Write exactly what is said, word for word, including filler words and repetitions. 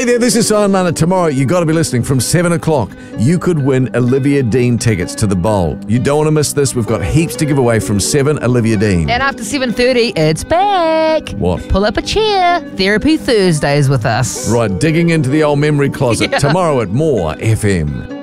there, this is Simon Lana. Tomorrow, you got to be listening from seven o'clock. You could win Olivia Dean tickets to the bowl. You don't want to miss this. We've got heaps to give away from seven Olivia Dean. And after seven thirty, it's back. What? Pull up a chair. Therapy Thursdays with us. Right, digging into the old memory closet. Yeah. Tomorrow at More F M.